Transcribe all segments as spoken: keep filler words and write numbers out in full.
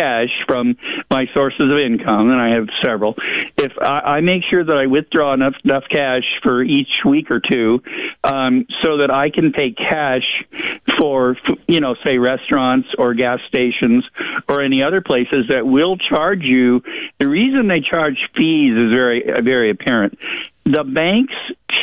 cash from my sources of income, and I have several, if I, I make sure that I withdraw enough enough cash for each week or two, um, so that I can pay cash for, you know, say restaurants or gas stations or any other places that will charge you. The reason they charge fees is very, very apparent. The banks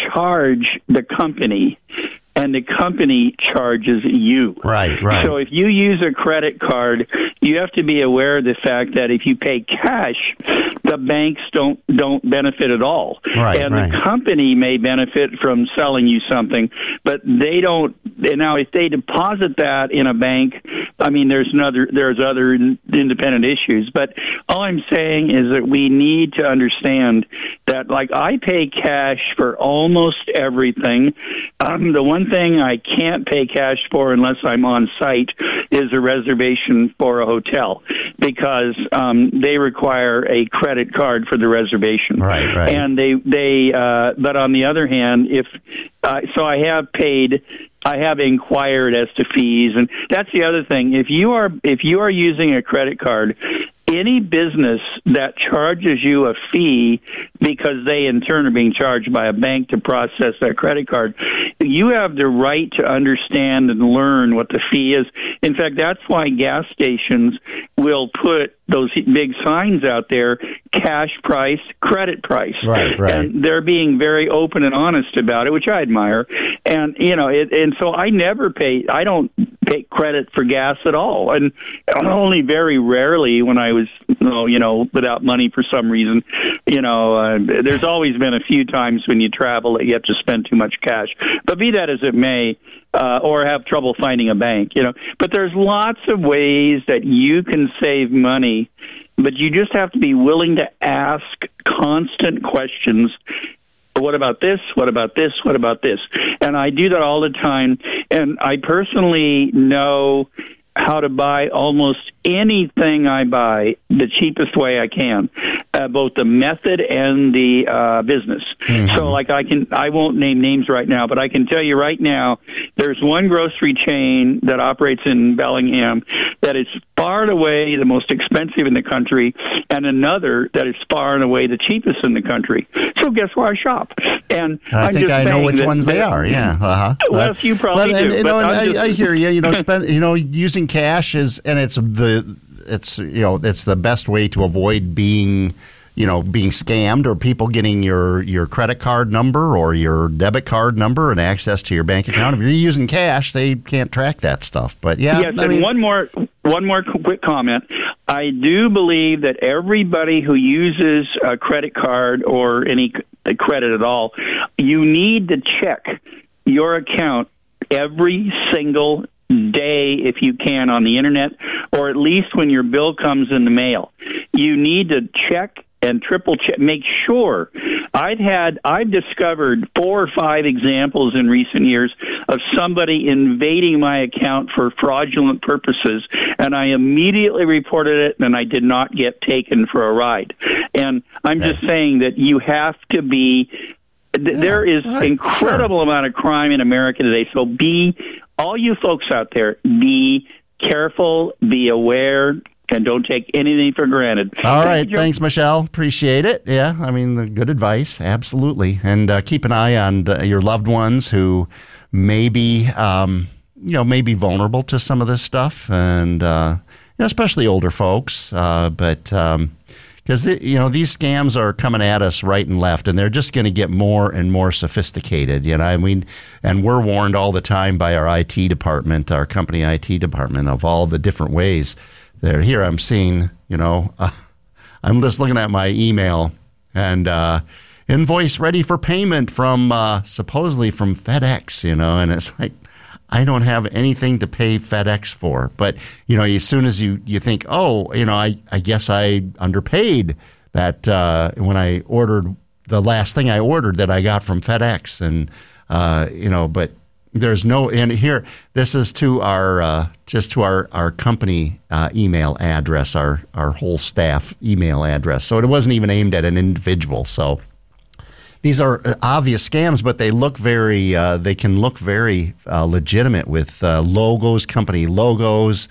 charge the company, and the company charges you. Right, right. So if you use a credit card, you have to be aware of the fact that if you pay cash, the banks don't don't benefit at all. Right, and right. the company may benefit from selling you something, but they don't. Now, if they deposit that in a bank, I mean, there's another there's other independent issues. But all I'm saying is that we need to understand that, like, I pay cash for almost everything. Um, the one thing I can't pay cash for unless I'm on site is a reservation for a hotel, because um, they require a credit card for the reservation. Right, right. And they they uh, but on the other hand, if uh, so, I have paid. I have inquired as to fees, and that's the other thing. If you are if you are using a credit card, any business that charges you a fee because they in turn are being charged by a bank to process that credit card, you have the right to understand and learn what the fee is. In fact, that's why gas stations will put those big signs out there, cash price, credit price. Right, right. And they're being very open and honest about it, which I admire. And, you know, it, and so I never pay, I don't pay credit for gas at all. And only very rarely when I was, you know, you know without money for some reason. You know, uh, there's always been a few times when you travel that you have to spend too much cash. But be that as it may, Uh, or have trouble finding a bank, you know. But there's lots of ways that you can save money, but you just have to be willing to ask constant questions. What about this? What about this? What about this? And I do that all the time. And I personally know how to buy almost anything I buy the cheapest way I can, uh, both the method and the uh, business. Mm-hmm. So, like, I can, I won't name names right now, but I can tell you right now, there's one grocery chain that operates in Bellingham that is far and away the most expensive in the country, and another that is far and away the cheapest in the country. So, guess where I shop? And I I'm think just I know which that, ones they are. Yeah. Uh-huh. Well, you probably but, do. You know, but I, just, I hear you. You know, spend. You know, using cash is, and it's the. It's you know it's the best way to avoid being you know being scammed or people getting your, your credit card number or your debit card number and access to your bank account. If you're using cash, they can't track that stuff. But yeah, yes. I And mean, one more one more quick comment. I do believe that everybody who uses a credit card or any credit at all, you need to check your account every single day if you can on the internet, or at least when your bill comes in the mail. You need to check and triple check, make sure. I've had, I've discovered four or five examples in recent years of somebody invading my account for fraudulent purposes, and I immediately reported it, and I did not get taken for a ride. And I'm just saying that you have to be, th- yeah, there is right, incredible sure. amount of crime in America today, so be, all you folks out there, be careful, be aware, and don't take anything for granted. All Thank right. you. Thanks, Michelle. Appreciate it. Yeah, I mean, good advice. Absolutely. And uh, keep an eye on uh, your loved ones who may be, um, you know, may be vulnerable to some of this stuff, and uh, you know, especially older folks. Uh, but um, because, you know, these scams are coming at us right and left, and they're just going to get more and more sophisticated, you know. I mean, and we're warned all the time by our I T department, our company I T department, of all the different ways. There, here I'm seeing, you know, uh, I'm just looking at my email, and uh, invoice ready for payment from, uh, supposedly from FedEx, you know, and it's like, I don't have anything to pay FedEx for. But, you know, as soon as you, you think, oh, you know, I, I guess I underpaid that uh, when I ordered the last thing I ordered that I got from FedEx. And, uh, you know, but there's no, and here, this is to our, uh, just to our, our company uh, email address, our, our whole staff email address. So it wasn't even aimed at an individual. So these are obvious scams, but they look very, uh, they can look very uh, legitimate with uh, logos, company logos,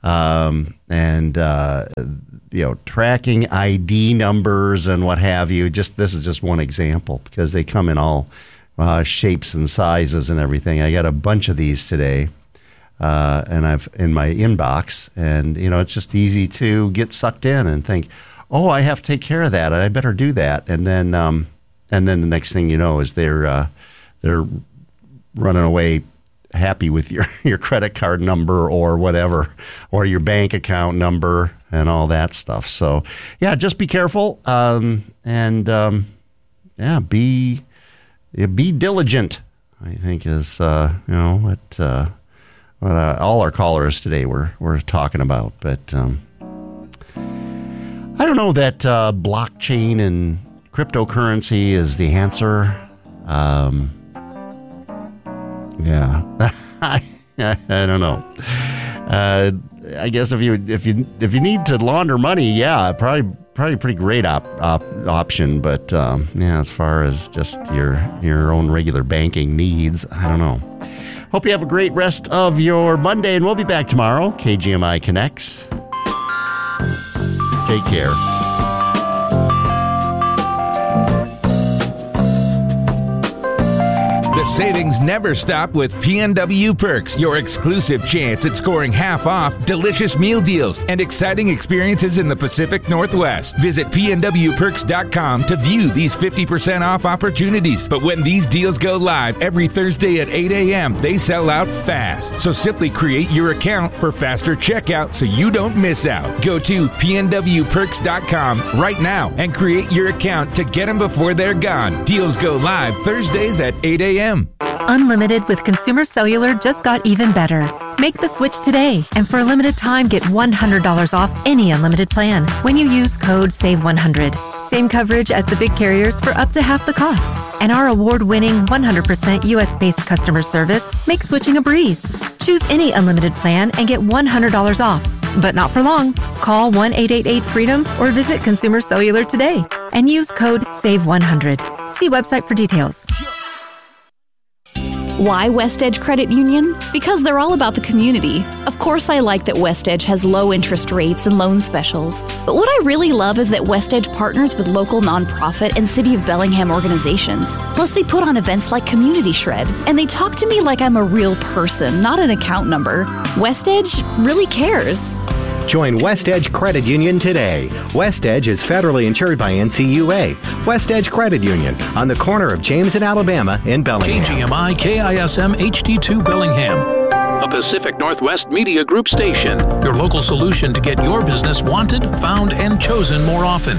um, and uh, you know, tracking I D numbers and what have you. Just this is just one example because they come in all uh, shapes and sizes and everything. I got a bunch of these today, uh, and I've in my inbox, and you know, it's just easy to get sucked in and think, oh, I have to take care of that. I better do that, and then um, and then the next thing you know is they're uh, they're running away happy with your, your credit card number or whatever, or your bank account number and all that stuff. So, yeah, just be careful um, and, um, yeah, be yeah, be diligent, I think is, uh, you know, what, uh, what uh, all our callers today were, were talking about. But um, I don't know that uh, blockchain and cryptocurrency is the answer. Um Yeah, I, I don't know. Uh, I guess if you if you if you need to launder money, yeah, probably probably a pretty great op, op, option. But um, yeah, as far as just your your own regular banking needs, I don't know. Hope you have a great rest of your Monday, and we'll be back tomorrow. K G M I Connects. Take care. The savings never stop with P N W Perks, your exclusive chance at scoring half off, delicious meal deals, and exciting experiences in the Pacific Northwest. Visit P N W perks dot com to view these fifty percent off opportunities. But when these deals go live every Thursday at eight a.m., they sell out fast. So simply create your account for faster checkout so you don't miss out. Go to P N W perks dot com right now and create your account to get them before they're gone. Deals go live Thursdays at eight a.m. Unlimited with Consumer Cellular just got even better. Make the switch today, and for a limited time, get one hundred dollars off any unlimited plan when you use code save one hundred. Same coverage as the big carriers for up to half the cost. And our award-winning one hundred percent U S-based customer service makes switching a breeze. Choose any unlimited plan and get one hundred dollars off. But not for long. Call one eight eight eight freedom or visit Consumer Cellular today and use code save one hundred. See website for details. Why West Edge Credit Union? Because they're all about the community. Of course, I like that West Edge has low interest rates and loan specials. But what I really love is that West Edge partners with local nonprofit and City of Bellingham organizations. Plus, they put on events like Community Shred, and they talk to me like I'm a real person, not an account number. West Edge really cares. Join West Edge Credit Union today. West Edge is federally insured by N C U A. West Edge Credit Union on the corner of James and Alabama in Bellingham. K G M I K I S M H D two Bellingham. A Pacific Northwest Media Group station. Your local solution to get your business wanted, found, and chosen more often.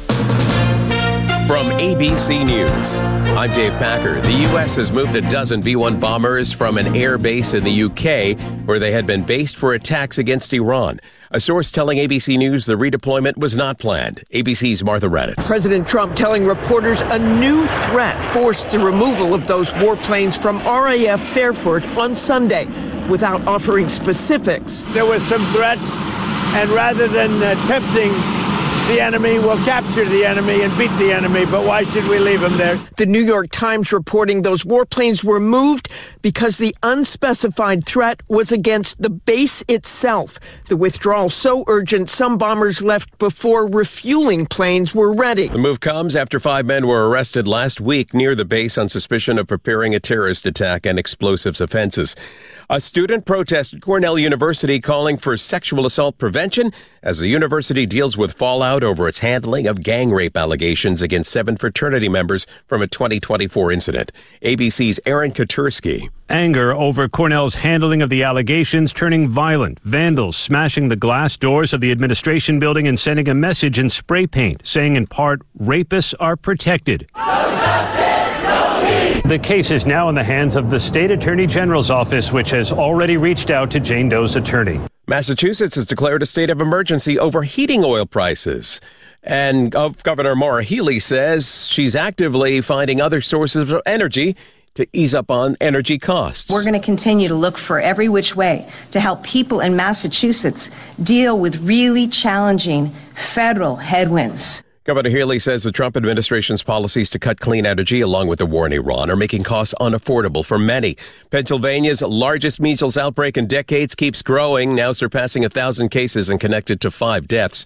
From A B C News, I'm Dave Packer. The U S has moved a dozen B one bombers from an air base in the U K, where they had been based for attacks against Iran. A source telling A B C News the redeployment was not planned. A B C's Martha Raddatz. President Trump telling reporters a new threat forced the removal of those warplanes from R A F Fairford on Sunday, without offering specifics. There were some threats, and rather than uh, tempting the enemy, we'll capture the enemy and beat the enemy, but why should we leave them there? The New York Times reporting those warplanes were moved because the unspecified threat was against the base itself. The withdrawal so urgent, some bombers left before refueling planes were ready. The move comes after five men were arrested last week near the base on suspicion of preparing a terrorist attack and explosives offenses. A student protested Cornell University calling for sexual assault prevention as the university deals with fallout over its handling of gang rape allegations against seven fraternity members from a twenty twenty-four incident. A B C's Aaron Katursky. Anger over Cornell's handling of the allegations turning violent. Vandals smashing the glass doors of the administration building and sending a message in spray paint saying in part, rapists are protected. The case is now in the hands of the state attorney general's office, which has already reached out to Jane Doe's attorney. Massachusetts has declared a state of emergency over heating oil prices. And uh, Governor Maura Healey says she's actively finding other sources of energy to ease up on energy costs. We're going to continue to look for every which way to help people in Massachusetts deal with really challenging federal headwinds. Governor Healey says the Trump administration's policies to cut clean energy, along with the war in Iran, are making costs unaffordable for many. Pennsylvania's largest measles outbreak in decades keeps growing, now surpassing one thousand cases and connected to five deaths.